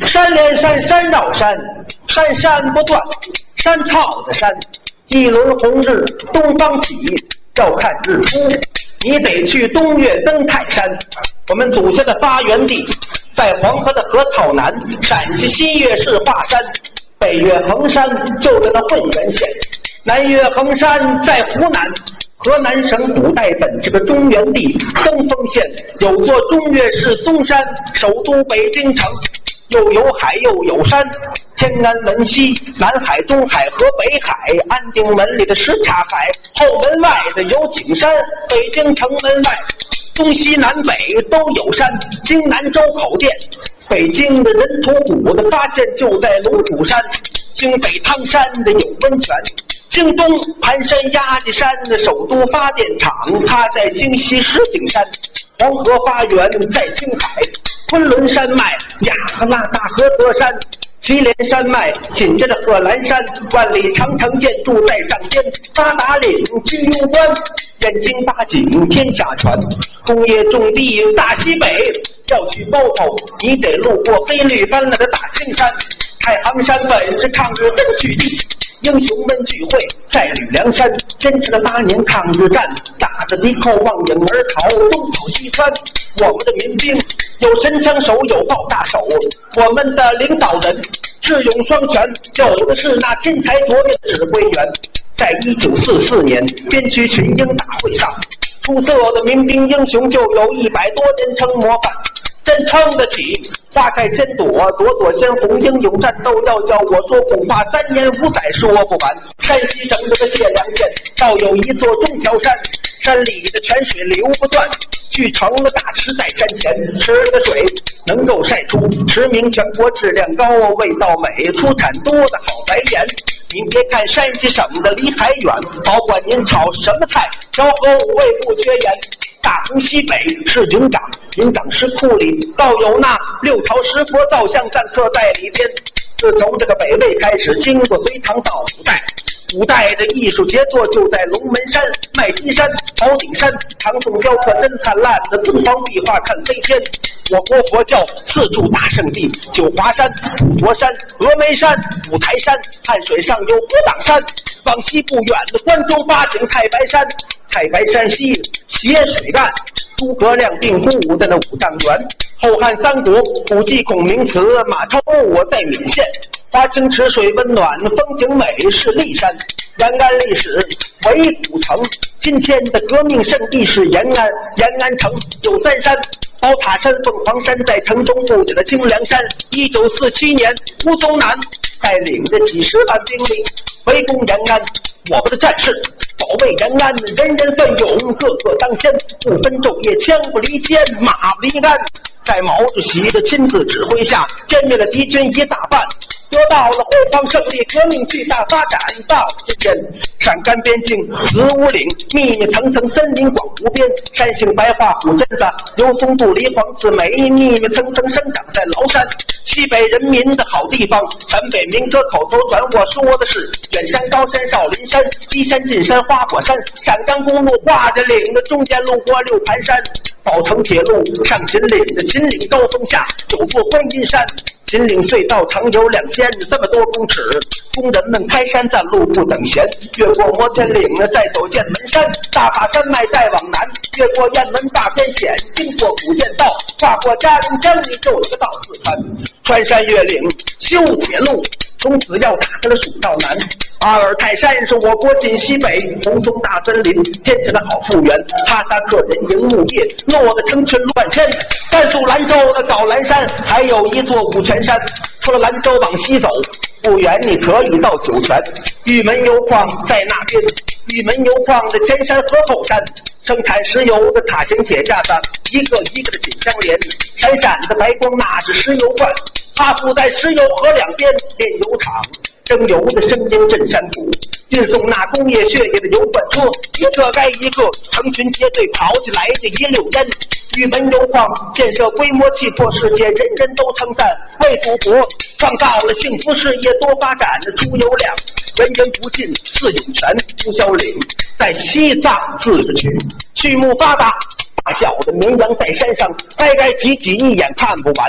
山连山，山绕山，山山不断，山靠着山。一轮红日东方起，要看日出，你得去东岳登泰山。我们祖先的发源地在黄河的河套南，陕西西岳市华山，北岳衡山就在那混元县，南岳衡山在湖南。河南省古代本是个中原地，登封县有座中岳市嵩山，首都北京城。又有海又有山，天安门西，南海、东海和北海，安定门里的什刹海，后门外的有景山，北京城门外，东西南北都有山，京南周口店，北京的人头骨的发现就在龙虎山，京北汤山的有温泉，京东盘山压脊山的首都发电厂，它在京西石景山，黄河发源在青海。昆仑山脉，雅和那大河河山，祁连山脉紧接着贺兰山，万里长城建筑在上天，八达岭居攸关，燕京八景天下传，工业种地大西北，要去包头你得路过黑绿斑斓的大青山，太行山本是抗日根据地。英雄们聚会在吕梁山，坚持了8年抗日战，打着敌寇望影而逃，东跑西窜。我们的民兵有神枪手，有爆炸手，我们的领导人智勇双全，有的是那天才卓越的指挥员。在1944年边区群英大会上，出色的民兵英雄就有100多人称模范，真撑得起。花开千朵，朵朵鲜红，英勇战斗要叫我说恐怕3年5载说不完。山西省这个解良县倒有一座中条山，山里的泉水流不断，聚成了大池在山前，池的水能够晒出驰名全国，质量高，味道美，出产多的好白盐。您别看山西省的离海远，保管您炒什么菜，调和5味不缺盐。大湖西北是云冈，云冈石窟里倒有那6朝石佛造像暂刻在里边。自从这个北魏开始，经过隋唐到古代的艺术杰作就在龙门山、麦积山、宝顶山，唐宋雕刻真灿烂的敦煌壁画看飞天。我国佛教4处大圣地：九华山、普陀山、峨眉山、五台山，汉水上有普挡山，往西不远的关中八景太白山，太白山西斜水岸，诸葛亮定鼓舞的那5丈原。后汉三国古迹孔明祠、马超墓在闽县，华清池水温暖，风景美是骊山。延安历史为古城，今天的革命圣地是延安。延安城有3山，宝塔山、凤凰山在城中布置的清凉山。1947年，吴宗南带领着几十万兵力围攻延安，我们的战士保卫延安，人人奋勇，个个当先，不分昼夜，枪不离肩，马不离鞍。在毛主席的亲自指挥下，歼灭了敌军1大半，得到了辉煌胜利，革命巨大发展。到今天，陕甘边境子午岭密密层层森林广无边，山杏、白桦、虎榛子、油松、杜梨、黄刺梅密密层层生长在崂山。西北人民的好地方，陕北民歌口头传，我说的是远山、高山、少林山、低山、进山、花果山。陕甘公路画着岭的中间路过6盘山，宝成铁路上秦岭的秦岭高峰下有座观音山。秦岭隧道长有2000这么多公尺，工人们开山占路不等闲，越过摩天岭再走剑门山，大法山脉再往南，越过雁门大边险，经过古剑道，跨过嘉陵江，就是个道四川。穿山越岭修铁路，从此要打开了蜀道南。阿尔泰山是我国晋西北红松大森林，天气的好复原。哈萨克人营牧业，落得成群乱迁。甘肃兰州的高兰山还有一座五泉山。除了兰州往西走不远，你可以到酒泉。玉门油矿在那边，玉门油矿的前山和后山，生产石油的塔型铁架子一个一个的紧相连，闪闪的白光那是石油罐。它铺在石油河两边炼油厂，蒸油的声音震山谷，运送那工业血液的油罐车，一个该一个，成群结队跑起来的一溜烟。玉门油矿建设规模气魄世界，人人都称赞，为祖国创造了幸福事业，多发展的出油量，源源不尽。四涌泉、乌萧岭在西藏自治区，畜牧发达，大小的绵羊在山上，该挤挤一眼看不完。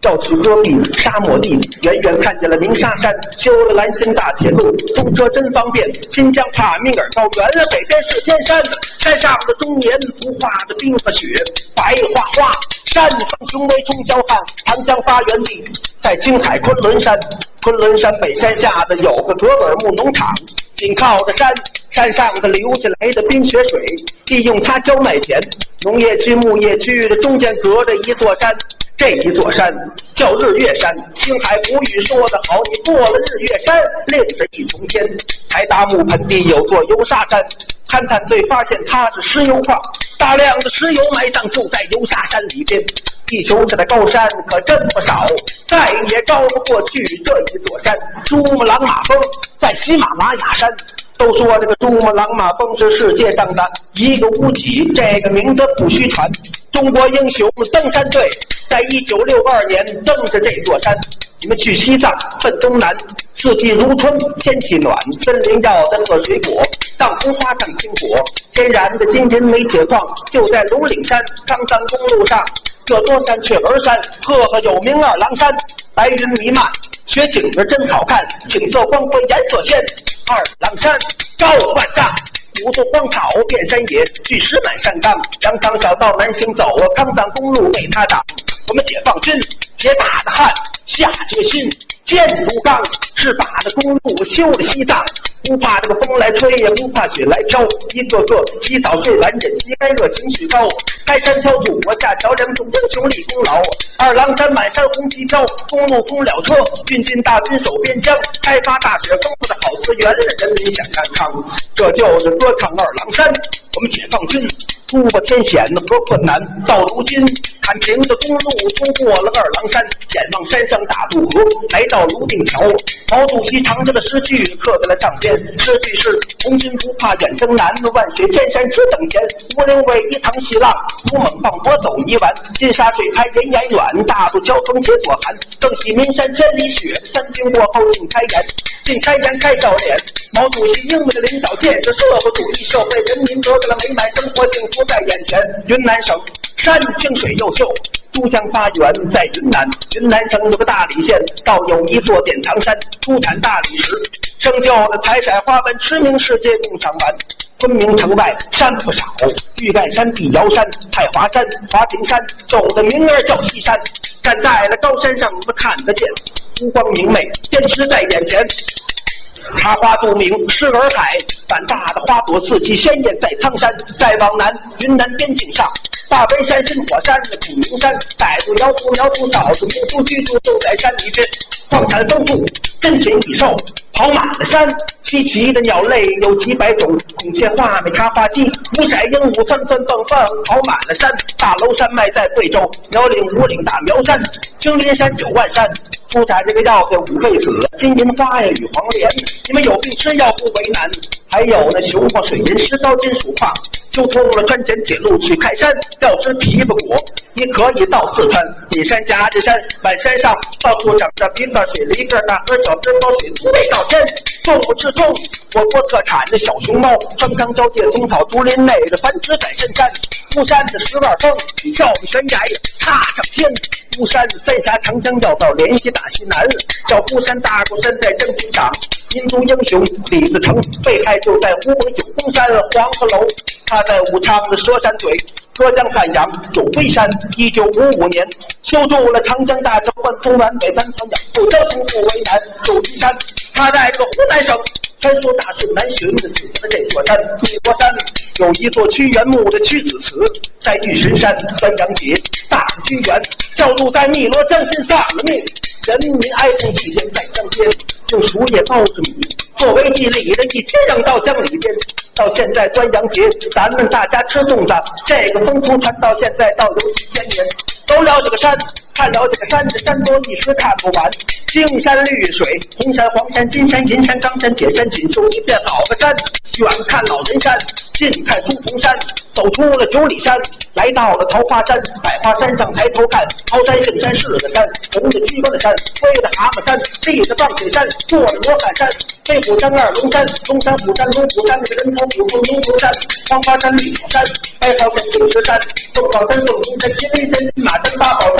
要去戈壁沙漠地，远远看见了鸣沙山，修了蓝星大铁路，通车真方便。新疆帕米尔高原，北边是天山，山上的终年不化的冰和雪，白花花。山峰雄伟冲霄汉，长江发源地在青海昆仑山。昆仑山北山下的有个格尔木农场，紧靠着山，山上的流下来的冰雪水，利用它浇麦田。农业区、牧业区的中间隔着一座山，这一座山叫日月山。青海古语说得好，你过了日月山，另是一重天。台达木盆地有座油砂山，勘探队发现它是石油矿，大量的石油埋葬就在油砂山里边。地球上的高山可真不少，再也高不过去这一座山——珠穆朗玛峰，在喜马拉雅山。都说这个珠穆朗玛峰是世界上的一个屋脊，这个名字不虚传。中国英雄登山队在1962年登着这座山。你们去西藏奔东南，四季如春，天气暖，森林要的喝水果，藏红花上青果，天然的金银煤铁矿就在龙岭山康山公路上。这座山雀儿山，赫赫有名二郎山，白云弥漫，雪景子真好看，景色光辉颜色鲜。二郎山高万丈，五座荒草遍山野，巨石满山岗，羊肠小道难行走，康藏公路被他挡。我们解放军铁打的汉下决心坚如钢，是把这公路修了西藏，不怕这个风来吹，也不怕雪来飘。一个个洗澡最完整，膝盖热情绪高，开山挑土，我下桥梁中英雄立功劳。二郎山满山红旗飘，公路通了车，运进大军守边疆，开发大水丰富的好资源，人民享安康。这就是歌唱二郎山。我们解放军突破天险和困难，到如今看平的公路通过了二郎山，眼望山上大渡河，来到泸定桥。毛主席长征的诗句刻在了上边，诗句是：红军不怕远征难，万水千山只等闲。无陵为一塘细浪，如猛放波走泥丸。金沙水开人烟远，大渡桥风解左寒。正喜岷山千里雪，三军过后尽开颜。尽开颜开笑脸，毛主席英明的领导建设社会主义社会，人民得到了美满生活，幸福在眼前。云南省山清水又秀，珠江发源在云南。云南省有个大理县，倒有一座典藏山，出产大理石，生就了彩色花纹，驰名世界共赏玩。昆明城外山不少，玉盖山、碧瑶山、太华山、华坪山，有的名儿叫西山。站在了高山上，我们看得见，湖光明媚，天池在眼前。插花著名，狮儿海，胆大的花朵四季鲜艳在苍山。再往南，云南边境上，大悲山、新火山、普宁山，傣族、苗族、少数民族居住都在山里边。矿产丰富，珍禽异兽跑满了山，稀奇的鸟类有几百种，孔雀、画眉、茶花鸡、五色鹦鹉纷纷蹦蹦跑满了山。大娄山脉在贵州，苗岭、五岭、大苗山、青林山、9万山，出产这个药材五味子、金银花呀、与黄连。你们有病吃药不为难。还有那雄黄、水银、石膏、金属矿，修通了川黔铁路去开山，要吃枇杷果。你可以到四川米山、夹子山、满山上，到处长着枇杷水、梨根、大河小枝包水，足味道鲜。种不吃种，我国特产的小熊猫，双江交界，松草竹林内的繁殖在深山。巫山的12峰，跳悬崖踏上天。巫山三峡长江要道联系大西南，叫巫山大过山在正军长。民族英雄李自成被害就在湖北九峰山黄鹤楼，他在武昌的佘山嘴。浙江汉阳九飞山，1955年修筑了长江大桥，贯通完北三长江，不征服不为难。九级山，他在这个湖南省传说大顺南巡的指的这座山，这座山有一座屈原墓的屈子祠，在玉石山端阳节，大屈原教主在汨罗江心丧了命，人民哀痛祭奠在江边，用树叶包着米作为祭礼的，一天扔到江里边。到现在端阳节，咱们大家吃粽子，这个风俗传到现在倒有几千年。走了这个山，看了这个山，这山多一时看不完。青山绿水，红山黄山金山银山钢山铁山锦绣一片好个山。远看老人山，近看书童山。走出了9里山，来到了桃花山。百花山上抬头看，桃山圣山是个山，红的鸡巴的山，灰的蛤蟆山，立的放水山，坐的罗汉山，飞虎山、二龙山、中山虎山、龙虎山，这个人头虎头龙头山，黄花山、绿草山、白袍山、青石山、凤凰山、凤鸣山、金陵山、马山、八宝山、元宝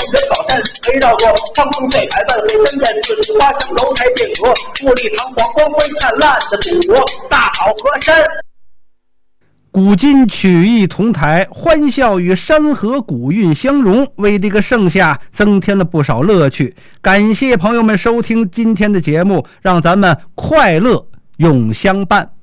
山，围绕着长风水百万回，身边四处花香楼台殿阁，富丽堂皇光辉灿烂的祖国大好河山。 古今曲艺同台，欢笑与山河古韵相融，为这个盛夏增添了不少乐趣。感谢朋友们收听今天的节目，让咱们快乐永相伴。